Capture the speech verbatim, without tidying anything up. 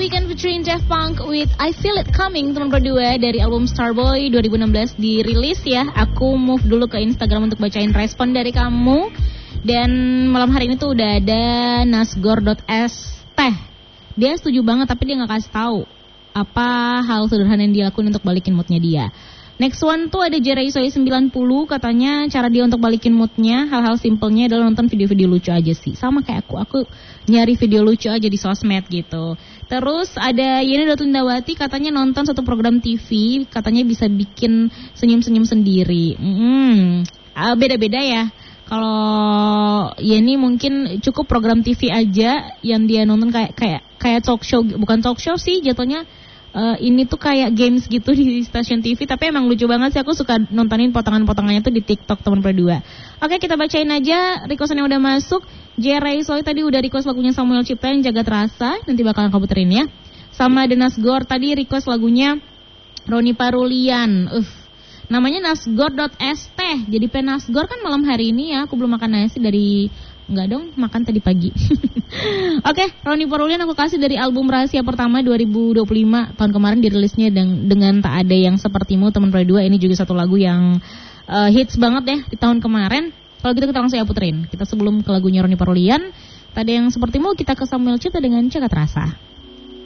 Weekend featuring Daft Punk with I Feel It Coming, teman berdua dari album Starboy dua ribu enam belas dirilis ya. Aku move dulu ke Instagram untuk bacain respon dari kamu. Dan malam hari ini tuh udah ada nasgor.st. Dia setuju banget tapi dia gak kasih tahu apa hal sederhana yang dia lakuin untuk balikin moodnya dia. Next one tuh ada Jeraisoy sembilan puluh, katanya cara dia untuk balikin moodnya, hal-hal simpelnya adalah nonton video-video lucu aja sih. Sama kayak aku, aku nyari video lucu aja di sosmed gitu. Terus ada Yeni Datundawati, katanya nonton satu program T V, katanya bisa bikin senyum-senyum sendiri. Hmm, beda-beda ya. Kalau Yeni mungkin cukup program T V aja yang dia nonton kayak kayak kayak talk show, bukan talk show sih jatuhnya. Uh, ini tuh kayak games gitu di stasiun T V, tapi emang lucu banget sih, aku suka nontonin potongan-potongannya tuh di TikTok teman berdua. Oke, kita bacain aja requestan yang udah masuk. Jeray Soy tadi udah request lagunya Samuel Ciptain, Jaga Terasa, nanti bakalan aku puterin ya. Sama The Nasgor tadi request lagunya Roni Parulian. Uh, namanya nasgor.st. Jadi penasgor kan malam hari ini ya, aku belum makan nasi dari enggak dong, makan tadi pagi. Oke, okay, Roni Parulian aku kasih dari album Rahasia Pertama dua ribu dua puluh lima. Tahun kemarin dirilisnya dengan, dengan Tak Ada Yang Sepertimu, teman berdua. Ini juga satu lagu yang uh, hits banget ya di tahun kemarin. Kalau gitu kita langsung ya puterin. Kita sebelum ke lagunya Roni Parulian, Tak Ada Yang Sepertimu, kita ke Samuel Cipta dengan Jaga Terasa.